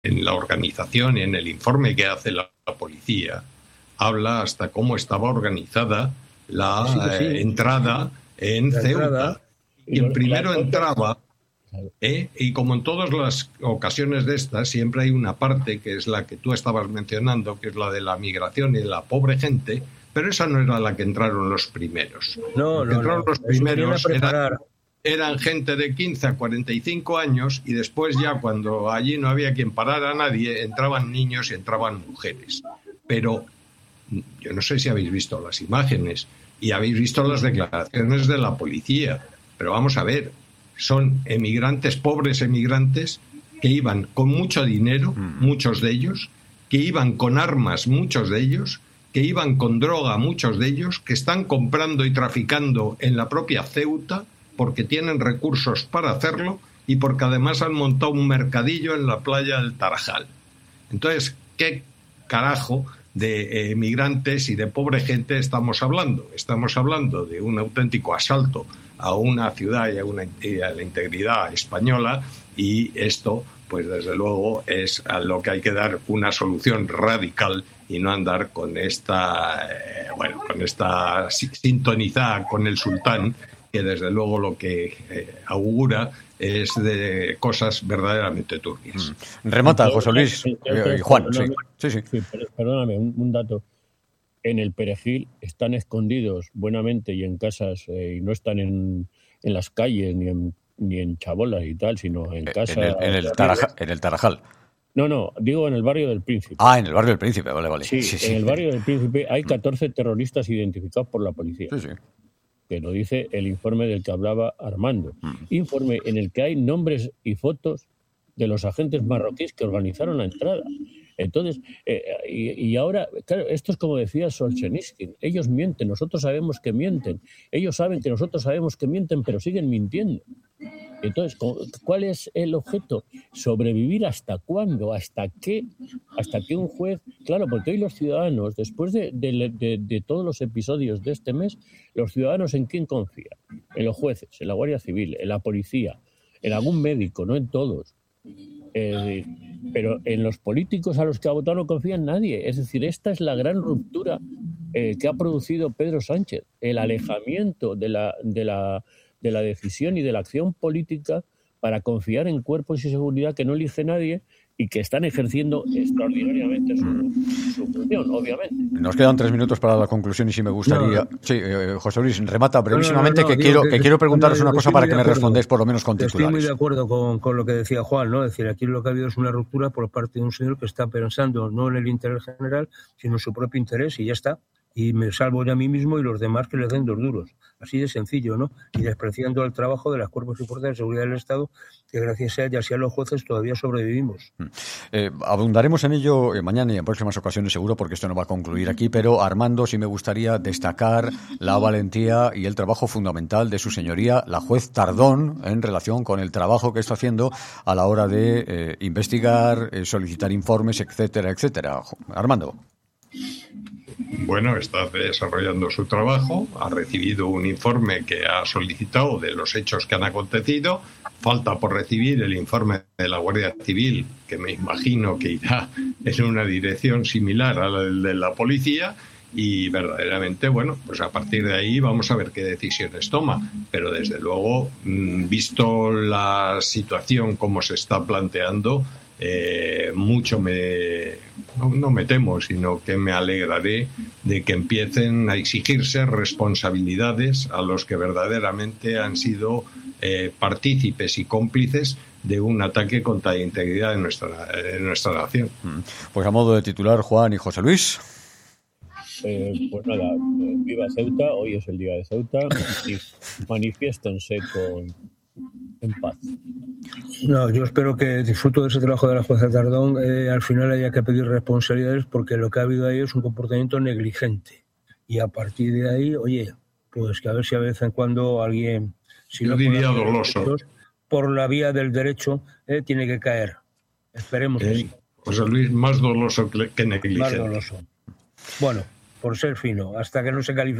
en la organización y en el informe que hace la policía, habla hasta cómo estaba organizada la entrada en Ceuta. Quien primero entraba, y como en todas las ocasiones de estas, siempre hay una parte que es la que tú estabas mencionando, que es la de la migración y de la pobre gente, pero esa no era la que entraron los primeros. Los primeros eran gente de 15 a 45 años y después ya cuando allí no había quien parara a nadie, entraban niños y entraban mujeres. Pero yo no sé si habéis visto las imágenes y habéis visto las declaraciones de la policía, pero vamos a ver, son emigrantes, pobres emigrantes, que iban con mucho dinero, muchos de ellos, que iban con armas, muchos de ellos, que iban con droga, muchos de ellos, que están comprando y traficando en la propia Ceuta porque tienen recursos para hacerlo y porque además han montado un mercadillo en la playa del Tarajal. Entonces, ¿qué carajo de migrantes y de pobre gente estamos hablando? Estamos hablando de un auténtico asalto a una ciudad y a la integridad española, y esto, pues desde luego, es a lo que hay que dar una solución radical y no andar con esta sintonizada con el sultán, que desde luego lo que augura es de cosas verdaderamente turbias. Remata, José Luis y Juan. Sí. Perdóname, un dato. En el Perejil están escondidos buenamente y en casas, y no están en las calles ni en chabolas y tal, sino en casas. En el Tarajal. No, digo en el barrio del Príncipe. En el barrio del Príncipe, vale. Sí. En el barrio del Príncipe hay 14 terroristas identificados por la policía. Sí. Que lo dice el informe del que hablaba Armando. Informe en el que hay nombres y fotos de los agentes marroquíes que organizaron la entrada. Entonces, y ahora, claro, esto es como decía Solzhenitsyn, ellos mienten, nosotros sabemos que mienten, ellos saben que nosotros sabemos que mienten, pero siguen mintiendo. Entonces, ¿cuál es el objeto? ¿Sobrevivir hasta cuándo? ¿Hasta qué un juez? Claro, porque hoy los ciudadanos, después de todos los episodios de este mes, los ciudadanos ¿en quién confían? En los jueces, en la Guardia Civil, en la policía, en algún médico, no en todos. Pero en los políticos a los que ha votado no confía en nadie. Es decir, esta es la gran ruptura que ha producido Pedro Sánchez, el alejamiento de la decisión y de la acción política para confiar en cuerpos y seguridad que no elige nadie y que están ejerciendo extraordinariamente su función, obviamente. Nos quedan 3 minutos para la conclusión y si me gustaría... Sí, José Luis, remata brevísimamente quiero preguntaros una cosa para que me respondáis por lo menos con titulares. Estoy muy de acuerdo con lo que decía Juan, ¿no? Es decir, aquí lo que ha habido es una ruptura por parte de un señor que está pensando no en el interés general, sino en su propio interés y ya está. Y me salvo yo a mí mismo y los demás que les den 2 duros. Así de sencillo, ¿no? Y despreciando el trabajo de las cuerpos y fuerzas de seguridad del Estado, que gracias a ellas y a los jueces todavía sobrevivimos. Abundaremos en ello mañana y en próximas ocasiones seguro, porque esto no va a concluir aquí, pero Armando, sí me gustaría destacar la valentía y el trabajo fundamental de su señoría, la juez Tardón, en relación con el trabajo que está haciendo a la hora de investigar, solicitar informes, etcétera. Armando. Bueno, está desarrollando su trabajo, ha recibido un informe que ha solicitado de los hechos que han acontecido, falta por recibir el informe de la Guardia Civil, que me imagino que irá en una dirección similar a la de la policía, y verdaderamente, bueno, pues a partir de ahí vamos a ver qué decisiones toma, pero desde luego, visto la situación como se está planteando, no me temo, sino que me alegraré de que empiecen a exigirse responsabilidades a los que verdaderamente han sido partícipes y cómplices de un ataque contra la integridad de nuestra nación. Pues a modo de titular, Juan y José Luis. Pues nada, viva Ceuta, hoy es el día de Ceuta, y manifiéstense en paz. No, yo espero que disfruto de ese trabajo de la jueza Tardón, al final haya que pedir responsabilidades, porque lo que ha habido ahí es un comportamiento negligente, y a partir de ahí, oye, pues que a ver si a vez en cuando alguien, si yo no diría doloso, por la vía del derecho, tiene que caer. Esperemos que sí. José Luis, más doloso que negligente. Más doloso. Bueno, por ser fino, hasta que no se califique.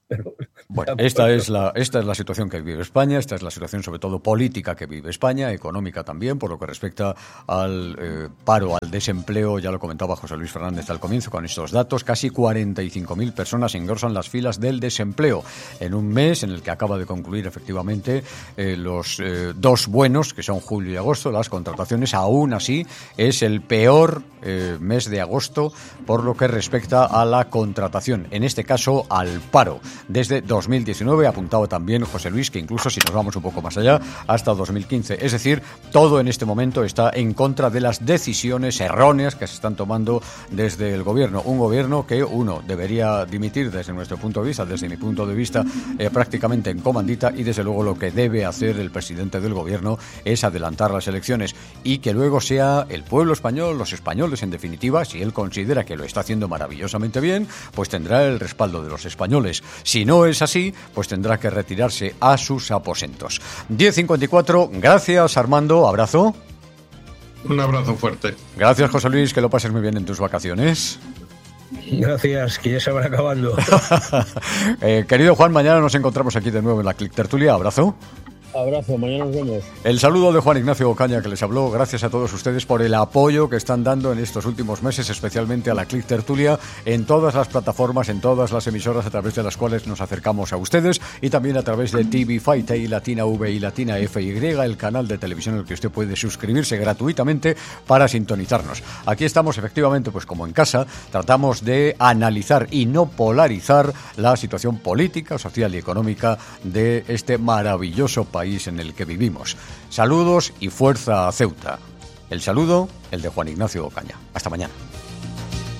Bueno, esta es la situación que vive España, esta es la situación sobre todo política que vive España, económica también, por lo que respecta al paro, al desempleo. Ya lo comentaba José Luis Fernández al comienzo con estos datos, casi 45.000 personas engrosan las filas del desempleo en un mes en el que acaba de concluir efectivamente los dos buenos, que son julio y agosto, las contrataciones. Aún así es el peor mes de agosto por lo que respecta a la contratación, en este caso al paro. Desde 2019, apuntaba también José Luis, que incluso si nos vamos un poco más allá, hasta 2015. Es decir, todo en este momento está en contra de las decisiones erróneas que se están tomando desde el gobierno. Un gobierno que uno debería dimitir desde nuestro punto de vista, desde mi punto de vista, prácticamente en comandita, y desde luego lo que debe hacer el presidente del gobierno es adelantar las elecciones y que luego sea el pueblo español, los españoles en definitiva, si él considera que lo está haciendo maravillosamente bien, pues tendrá el respaldo de los españoles. Si no es así, pues tendrá que retirarse a sus aposentos. 10:54, gracias Armando, abrazo. Un abrazo fuerte. Gracias José Luis, que lo pases muy bien en tus vacaciones. Gracias, que ya se van acabando. Querido Juan, mañana nos encontramos aquí de nuevo en la Click Tertulia, abrazo. Abrazo, mañana nos vemos. El saludo de Juan Ignacio Ocaña, que les habló. Gracias a todos ustedes por el apoyo que están dando en estos últimos meses, especialmente a la Click Tertulia, en todas las plataformas, en todas las emisoras a través de las cuales nos acercamos a ustedes, y también a través de TV Fight y Latina V y Latina FY, el canal de televisión en el que usted puede suscribirse gratuitamente para sintonizarnos. Aquí estamos efectivamente, pues como en casa, tratamos de analizar y no polarizar la situación política, social y económica de este maravilloso país en el que vivimos. Saludos y fuerza a Ceuta. El saludo, el de Juan Ignacio Ocaña. Hasta mañana.